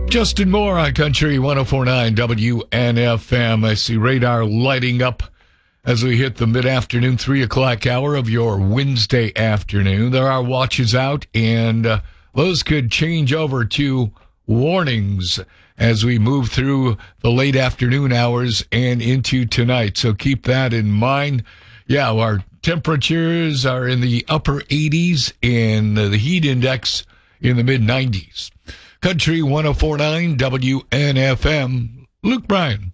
Justin Moore on Country 104.9 WNFM. I see radar lighting up as we hit the mid-afternoon, 3 o'clock hour of your Wednesday afternoon. There are watches out, and those could change over to warnings as we move through the late afternoon hours and into tonight. So keep that in mind. Yeah, our temperatures are in the upper 80s and the heat index in the mid-90s. Country 104.9 WNFM. Luke Bryan.